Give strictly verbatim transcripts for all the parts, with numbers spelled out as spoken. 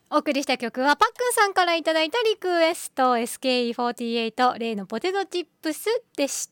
お送りした曲はパックンさんからいただいたリクエスト エスケーイーフォーティーエイト 例のポテトチップスでした。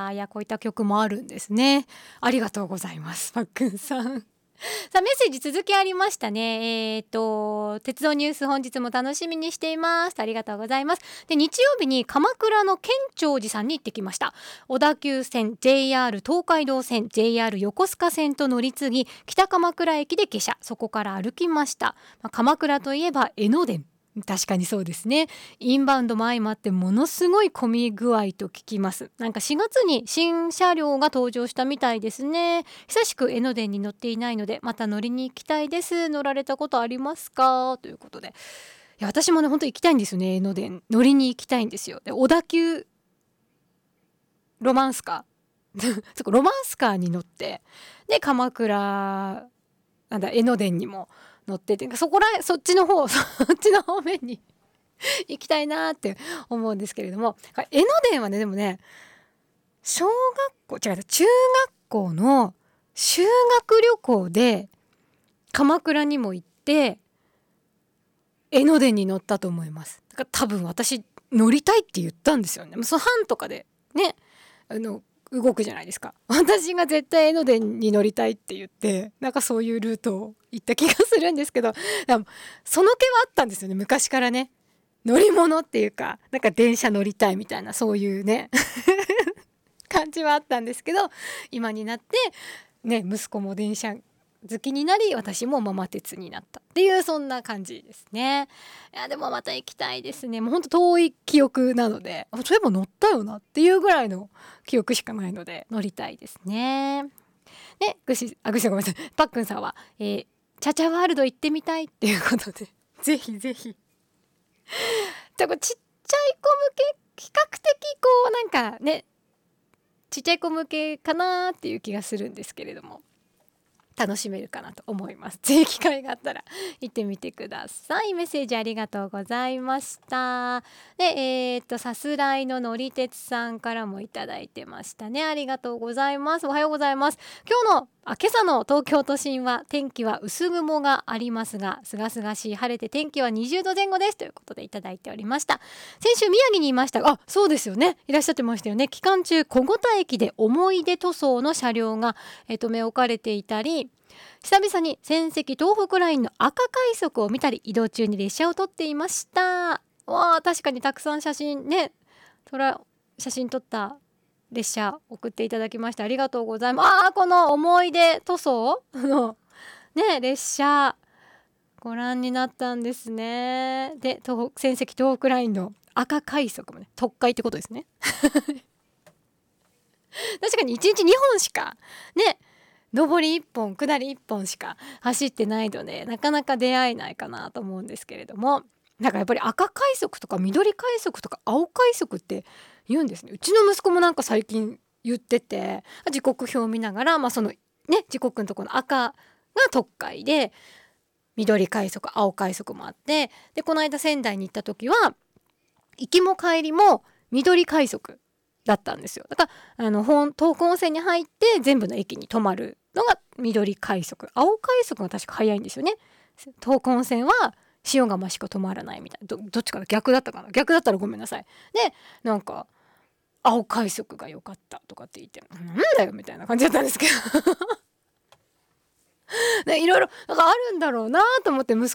いや、こういった曲もあるんですね。ありがとうございますパックンさん。さあメッセージ続きありましたね。えーと鉄道ニュース本日も楽しみにしています。ありがとうございます。で日曜日に鎌倉の県庁寺さんに行ってきました。小田急線 ジェイアール 東海道線 ジェイアール 横須賀線と乗り継ぎ北鎌倉駅で下車、そこから歩きました。まあ、鎌倉といえば江ノ電、確かにそうですね。インバウンドも相まってものすごい混み具合と聞きます。なんかしがつに新車両が登場したみたいですね。久しく江ノ電に乗っていないのでまた乗りに行きたいです。乗られたことありますか、ということで。いや私もね本当行きたいんですよね。江ノ電乗りに行きたいんですよ。で小田急ロマンスカーそこロマンスカーに乗ってで鎌倉なんだ江ノ電にも乗ってて、そこらそっちの方そっちの方面に行きたいなって思うんですけれども、江ノ電はねでもね小学校違う中学校の修学旅行で鎌倉にも行って江ノ電に乗ったと思います。だから多分私乗りたいって言ったんですよね。その班とかでねあの動くじゃないですか。私が絶対江ノ電に乗りたいって言ってなんかそういうルートを行った気がするんですけど、でもその気はあったんですよね昔からね。乗り物っていうかなんか電車乗りたいみたいなそういうね感じはあったんですけど、今になってね息子も電車好きになり私もママ鉄になったっていうそんな感じですね。いやでもまた行きたいですね。もうほんと遠い記憶なので、そういえば乗ったよなっていうぐらいの記憶しかないので乗りたいですね。でぐしあぐしごめんなさいパックンさんは、えー、チャチャワールド行ってみたいっていうことでぜひぜひちっちゃい子向け比較的こうなんかねちっちゃい子向けかなっていう気がするんですけれども楽しめるかなと思います。ぜひ機会があったら行ってみてください。メッセージありがとうございました。でえー、っとさすらいののりてつさんからもいただいてましたね。ありがとうございます。おはようございます。今日のあ今朝の東京都心は天気は薄雲がありますがすがすがしい晴れて天気はにじゅうどぜん後ですということでいただいておりました。先週宮城にいましたが、あそうですよね、いらっしゃってましたよね。期間中小五田駅で思い出塗装の車両が、えー、留め置かれていたり、久々に仙石東北ラインの赤快速を見たり移動中に列車を撮っていました。わあ確かにたくさん写真ね撮ら写真撮った列車送っていただきましてありがとうございます。あーこの思い出塗装のね列車ご覧になったんですね。で東北仙石東北ラインの赤快速もね特快ってことですね確かにいちにちにほんしかね上りいっぽん下りいっぽんしか走ってないのでなかなか出会えないかなと思うんですけれども、なんかやっぱり赤快速とか緑快速とか青快速って言うんですね。うちの息子もなんか最近言ってて時刻表を見ながら、まあ、そのね時刻のところの赤が特快で緑快速青快速もあって、でこの間仙台に行った時は行きも帰りも緑快速だったんですよ。だからあの東北温泉に入って全部の駅に泊まるのが緑快速、青快速が確か早いんですよね。東北温泉は塩釜しか止まらないみたいな ど, どっちかな逆だったかな逆だったらごめんなさい。でなんか青快速が良かったとかって言ってなんだよみたいな感じだったんですけどね、いろいろなんかあるんだろうなと思って息